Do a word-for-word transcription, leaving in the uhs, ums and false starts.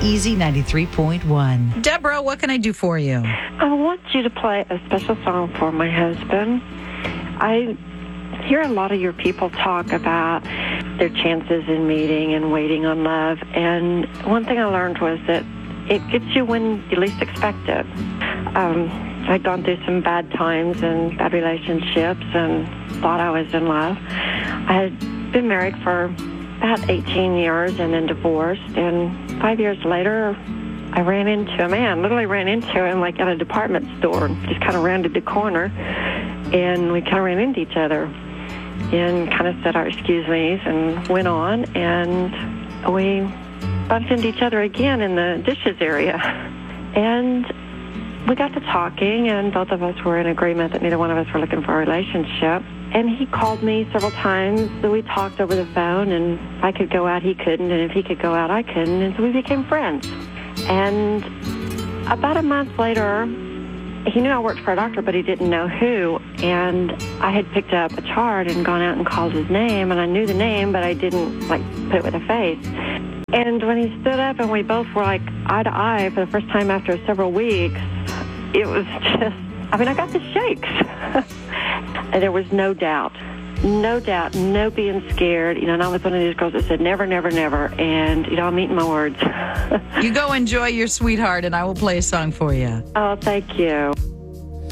Easy ninety-three point one. Deborah, what can I do for you? I want you to play a special song for my husband. I hear a lot of your people talk about their chances in meeting and waiting on love. And one thing I learned was that it gets you when you least expect it. Um, I'd gone through some bad times and bad relationships and thought I was in love. I had been married for about eighteen years and then divorced. And five years later, I ran into a man, literally ran into him like at a department store, just kind of rounded the corner. And we kind of ran into each other and kind of said our excuse me's and went on. And we bumped into each other again in the dishes area. And we got to talking, and both of us were in agreement that neither one of us were looking for a relationship. And he called me several times, so we talked over the phone, and if I could go out, he couldn't, and if he could go out, I couldn't, and so we became friends. And about a month later, he knew I worked for a doctor, but he didn't know who, and I had picked up a chart and gone out and called his name, and I knew the name, but I didn't, like, put it with a face. And when he stood up and we both were, like, eye to eye for the first time after several weeks, it was just, I mean, I got the shakes. And there was no doubt, no doubt, no being scared. You know, and I was one of these girls that said never, never, never. And, you know, I'm eating my words. You go enjoy your sweetheart, and I will play a song for you. Oh, thank you.